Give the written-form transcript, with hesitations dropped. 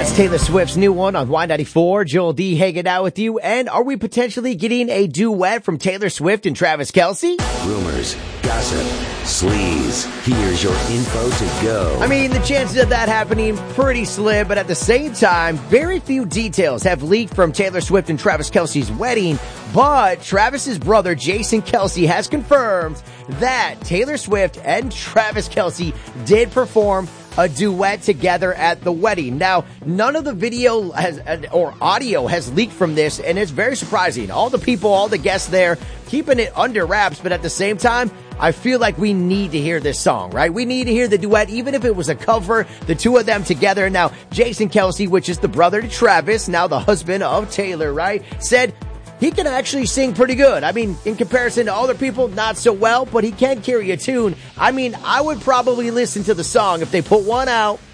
That's Taylor Swift's new one on Y94. Joel D hanging out with you. And are we potentially getting a duet from Taylor Swift and Travis Kelce? Rumors, gossip, sleaze. Here's your info to go. I mean, the chances of that happening pretty slim, but at the same time, very few details have leaked from Taylor Swift and Travis Kelce's wedding. But Travis's brother, Jason Kelce, has confirmed that Taylor Swift and Travis Kelce did perform a duet together at the wedding. Now, none of the video or audio has leaked from this, and it's very surprising. All the people, all the guests there, keeping it under wraps, but at the same time, I feel like we need to hear this song, right? We need to hear the duet, even if it was a cover, the two of them together. Now, Jason Kelce, which is the brother to Travis, now the husband of Taylor, right, said he can actually sing pretty good. I mean, in comparison to other people, not so well, but he can carry a tune. I mean, I would probably listen to the song if they put one out